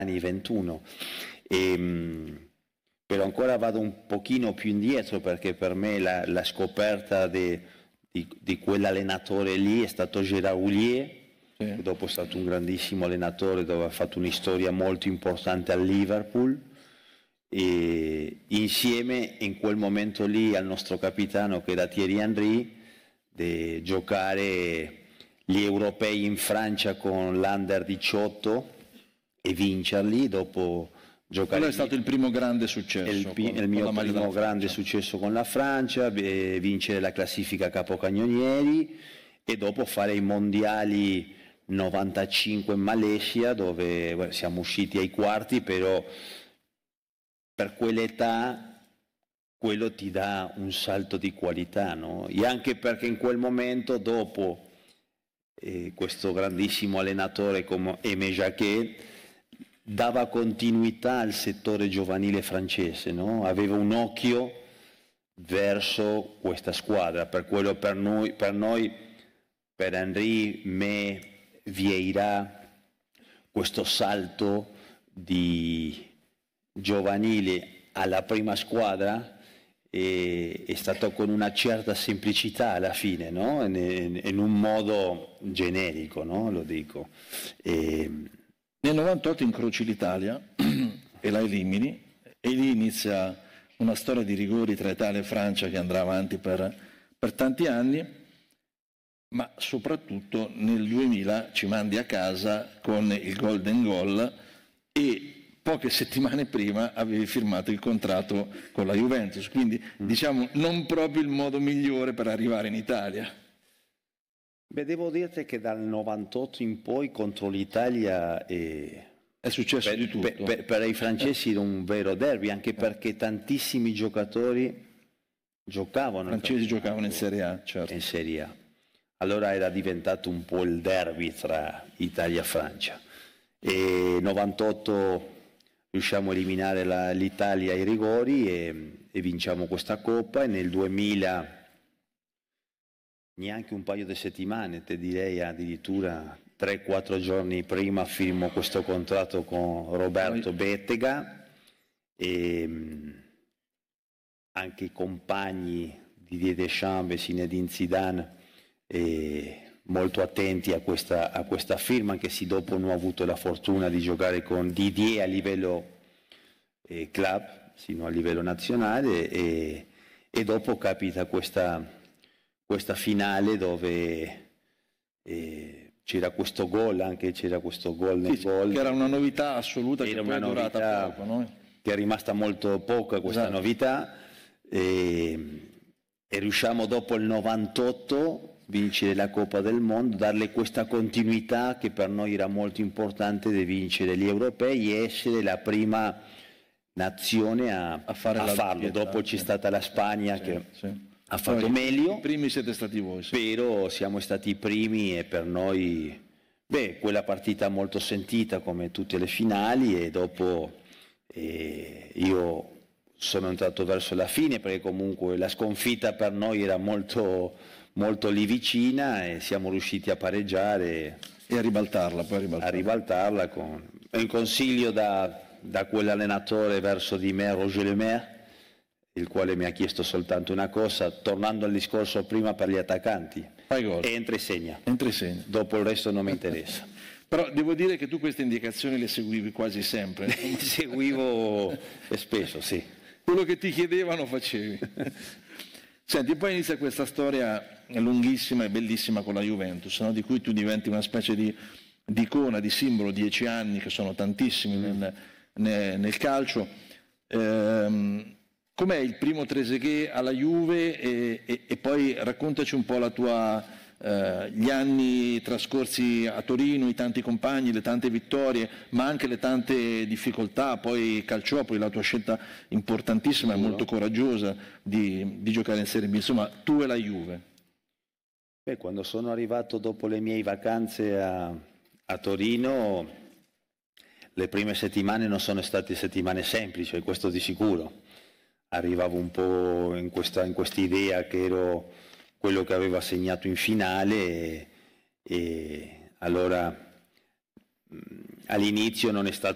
anni 21. Però ancora vado un pochino più indietro, perché per me la scoperta di quell'allenatore lì è stato Gérard Houllier, che dopo è stato un grandissimo allenatore, dove ha fatto una storia molto importante al Liverpool, e insieme in quel momento lì al nostro capitano, che era Thierry Henry, di giocare gli europei in Francia con l'Under 18 e vincerli, dopo giocare. Quello è stato il primo grande successo. Il mio primo grande successo con la Francia, vincere la classifica capocannonieri e dopo fare i mondiali 95 in Malesia, dove siamo usciti ai quarti, però per quell'età quello ti dà un salto di qualità, no? E anche perché in quel momento, dopo questo grandissimo allenatore come Aimé Jacquet dava continuità al settore giovanile francese, no? Aveva un occhio verso questa squadra, per quello per noi, per Henry, me, Vieira, questo salto di giovanile alla prima squadra è stato con una certa semplicità alla fine, no? In un modo generico, no? Lo dico. Nel 98 incroci l'Italia e la elimini, e lì inizia una storia di rigori tra Italia e Francia che andrà avanti per tanti anni, ma soprattutto nel 2000 ci mandi a casa con il Golden Goal e poche settimane prima avevi firmato il contratto con la Juventus, quindi diciamo non proprio il modo migliore per arrivare in Italia. Beh, devo dirti che dal 98 in poi contro l'Italia è successo di tutto. Per i francesi era un vero derby, anche perché tantissimi giocatori giocavano. Francesi giocavano in Serie A, certo. In Serie A. Allora era diventato un po' il derby tra Italia e Francia. E 98 riusciamo a eliminare l'Italia ai rigori e vinciamo questa Coppa, e nel 2000 neanche un paio di settimane, te direi addirittura 3-4 giorni prima, firmo questo contratto con Roberto Bettega, e anche i compagni di Didier Deschamps e Zinedine Zidane molto attenti a questa firma, anche se dopo non ho avuto la fortuna di giocare con Didier a livello club, sino a livello nazionale, e dopo capita questa finale dove c'era questo gol nel gol. Che era una novità assoluta, che poi è durata poco, no? Che è rimasta molto poca questa novità, e riusciamo dopo il 98 vincere la Coppa del Mondo, darle questa continuità che per noi era molto importante, di vincere gli europei e essere la prima nazione a farlo. Dopo c'è stata la Spagna che ha fatto meglio. I primi siete stati voi. Però siamo stati i primi, e per noi quella partita molto sentita come tutte le finali, e dopo io sono entrato verso la fine, perché comunque la sconfitta per noi era molto, molto lì vicina, e siamo riusciti a pareggiare e a ribaltarla, con un consiglio da quell'allenatore verso di me, Roger Le Maire, il quale mi ha chiesto soltanto una cosa, tornando al discorso prima per gli attaccanti: fai gol, entra e segna. Dopo il resto non mi interessa. Però devo dire che tu queste indicazioni le seguivi quasi sempre. Seguivo spesso, sì. Quello che ti chiedevano facevi. Senti, poi inizia questa storia lunghissima e bellissima con la Juventus, no? Di cui tu diventi una specie di icona, di simbolo, 10 anni che sono tantissimi nel calcio. Com'è il primo Trezeguet alla Juve, e poi raccontaci un po' gli anni trascorsi a Torino, i tanti compagni, le tante vittorie, ma anche le tante difficoltà. Poi Calciopoli, la tua scelta importantissima e molto coraggiosa di giocare in Serie B. Insomma, tu e la Juve. Quando sono arrivato dopo le mie vacanze a Torino, le prime settimane non sono state settimane semplici, questo di sicuro. Arrivavo un po' in questa idea che ero quello che aveva segnato in finale, e allora all'inizio non è stato